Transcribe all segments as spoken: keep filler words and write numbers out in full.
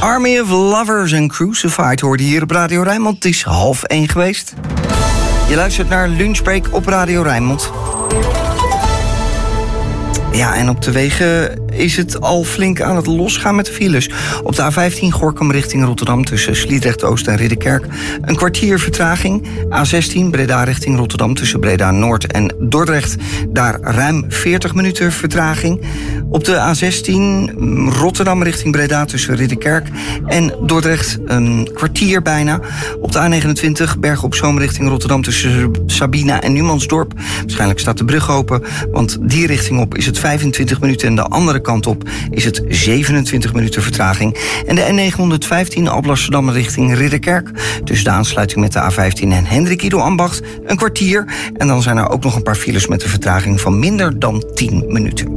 Army of Lovers and Crucified hoorde hier op Radio Rijnmond. Het is half één geweest. Je luistert naar Lunchbreak op Radio Rijnmond. Ja, en op de wegen is het al flink aan het losgaan met de files. Op de A vijftien Gorinchem richting Rotterdam tussen Sliedrecht-Oost en Ridderkerk een kwartier vertraging. A zestien Breda richting Rotterdam tussen Breda-Noord en Dordrecht. Daar ruim veertig minuten vertraging. Op de A zestien Rotterdam richting Breda tussen Ridderkerk en Dordrecht een kwartier bijna. Op de A negenentwintig Bergen op Zoom richting Rotterdam tussen Sabina en Numansdorp. Waarschijnlijk staat de brug open, want die richting op is het vijfentwintig minuten en de andere kant op is het zevenentwintig minuten vertraging. En de N negenhonderdvijftien Alblasserdam richting Ridderkerk tussen de aansluiting met de A vijftien en Hendrik Ido Ambacht een kwartier. En dan zijn er ook nog een paar files met een vertraging van minder dan tien minuten.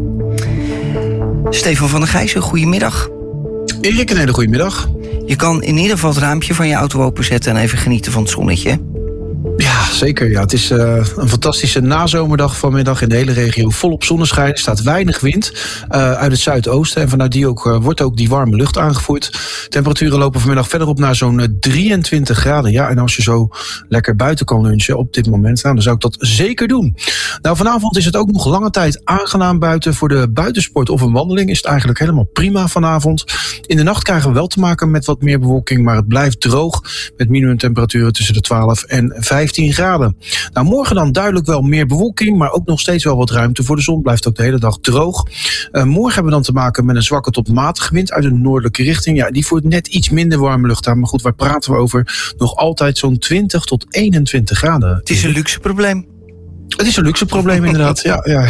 Stefan van der Gijzen, goedemiddag. Erik, een hele goede middag. Je kan in ieder geval het raampje van je auto openzetten en even genieten van het zonnetje. Ja, zeker. Ja. Het is uh, een fantastische nazomerdag vanmiddag in de hele regio. Volop zonneschijn, er staat weinig wind uh, uit het zuidoosten. En vanuit die ook, uh, wordt ook die warme lucht aangevoerd. Temperaturen lopen vanmiddag verder op naar zo'n uh, drieëntwintig graden. Ja, en als je zo lekker buiten kan lunchen op dit moment, nou, dan zou ik dat zeker doen. Nou, vanavond is het ook nog lange tijd aangenaam buiten. Voor de buitensport of een wandeling is het eigenlijk helemaal prima vanavond. In de nacht krijgen we wel te maken met wat meer bewolking, maar het blijft droog. Met minimumtemperaturen tussen de twaalf en vijftien graden. Nou, morgen dan duidelijk wel meer bewolking, maar ook nog steeds wel wat ruimte voor de zon. Blijft ook de hele dag droog. Uh, morgen hebben we dan te maken met een zwakke tot matige wind uit een noordelijke richting. Ja, die voert net iets minder warme lucht aan. Maar goed, waar praten we over? Nog altijd zo'n twintig tot eenentwintig graden. Het is een luxe probleem. Het is een luxe probleem inderdaad, ja. ja.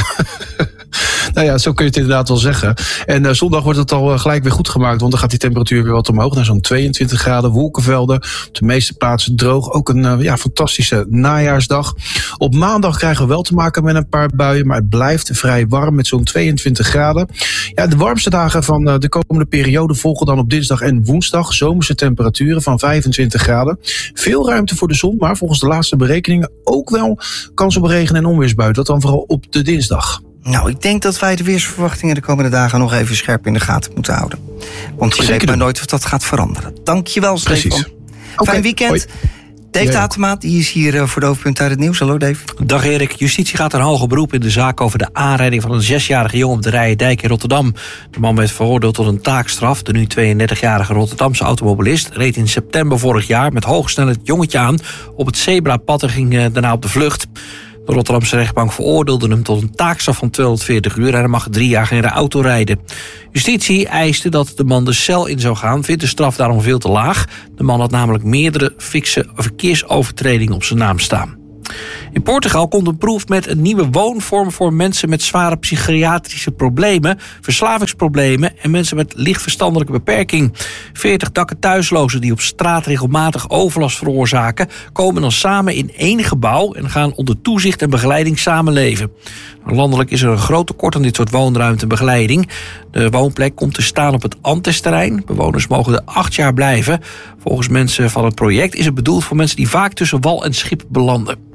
Nou ja, zo kun je het inderdaad wel zeggen. En uh, zondag wordt het al uh, gelijk weer goed gemaakt, want dan gaat die temperatuur weer wat omhoog naar zo'n tweeëntwintig graden. Wolkenvelden, op de meeste plaatsen droog. Ook een uh, ja, fantastische najaarsdag. Op maandag krijgen we wel te maken met een paar buien, maar het blijft vrij warm met zo'n tweeëntwintig graden. Ja, de warmste dagen van uh, de komende periode volgen dan op dinsdag en woensdag. Zomerse temperaturen van vijfentwintig graden. Veel ruimte voor de zon, maar volgens de laatste berekeningen ook wel kans op regen- en onweersbuien. Dat dan vooral op de dinsdag. Nou, ik denk dat wij de weersverwachtingen de komende dagen nog even scherp in de gaten moeten houden. Want je Zeker weet maar doen. nooit of dat gaat veranderen. Dankjewel, Stefan. Precies. Fijn Okay, weekend. hoi. Dave Ja. Tatema, die is hier voor de hoofdpunt uit het nieuws. Hallo Dave. Dag Erik. Justitie gaat een hoger beroep in de zaak over de aanrijding van een zesjarige jongen op de Rijendijk in Rotterdam. De man werd veroordeeld tot een taakstraf. De nu tweeëndertigjarige Rotterdamse automobilist reed in september vorig jaar met hoge snelheid het jongetje aan op het zebrapad en ging daarna op de vlucht. De Rotterdamse rechtbank veroordeelde hem tot een taakstraf van tweehonderdveertig uur en hij mag drie jaar geen auto rijden. Justitie eiste dat de man de cel in zou gaan, vindt de straf daarom veel te laag. De man had namelijk meerdere fikse verkeersovertredingen op zijn naam staan. In Portugal komt een proef met een nieuwe woonvorm voor mensen met zware psychiatrische problemen, verslavingsproblemen en mensen met licht verstandelijke beperking. veertig dakken thuislozen die op straat regelmatig overlast veroorzaken, komen dan samen in één gebouw en gaan onder toezicht en begeleiding samenleven. Landelijk is er een groot tekort aan dit soort woonruimte en begeleiding. De woonplek komt te staan op het Antes-terrein. Bewoners mogen er acht jaar blijven. Volgens mensen van het project is het bedoeld voor mensen die vaak tussen wal en schip belanden.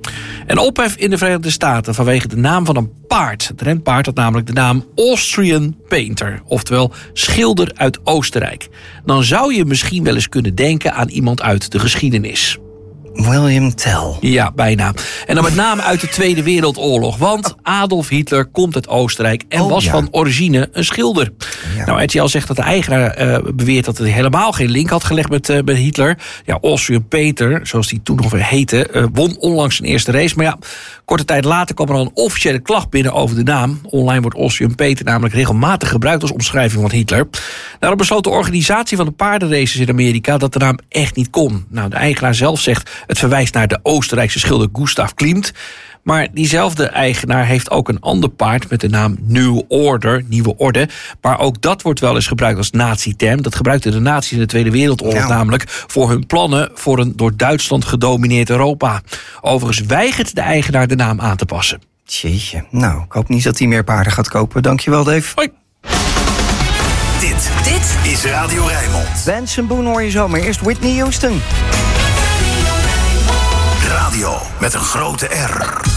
En ophef in de Verenigde Staten vanwege de naam van een paard. Het renpaard had namelijk de naam Austrian Painter, oftewel schilder uit Oostenrijk. Dan zou je misschien wel eens kunnen denken aan iemand uit de geschiedenis. William Tell. Ja, bijna. En dan met name uit de Tweede Wereldoorlog. Want Adolf Hitler komt uit Oostenrijk en Oh, was ja. van origine een schilder. Ja. Nou, R T L zegt dat de eigenaar uh, beweert dat hij helemaal geen link had gelegd met, uh, met Hitler. Ja, Austrian Painter, zoals die toen nog weer heette, uh, won onlangs zijn eerste race. Maar ja, korte tijd later kwam er al een officiële klacht binnen over de naam. Online wordt Austrian Painter namelijk regelmatig gebruikt als omschrijving van Hitler. Daarop besloot de organisatie van de paardenraces in Amerika dat de naam echt niet kon. Nou, de eigenaar zelf zegt het verwijst naar de Oostenrijkse schilder Gustav Klimt. Maar diezelfde eigenaar heeft ook een ander paard met de naam New Order, Nieuwe Orde. Maar ook dat wordt wel eens gebruikt als nazi-term. Dat gebruikten de nazi's in de Tweede Wereldoorlog Ja. namelijk voor hun plannen voor een door Duitsland gedomineerd Europa. Overigens weigert de eigenaar de naam aan te passen. Jeetje, nou, ik hoop niet dat hij meer paarden gaat kopen. Dankjewel, Dave. Hoi. Dit, dit is Radio Rijnmond. Benson Boone hoor je zo, maar eerst Whitney Houston. Radio met een grote R.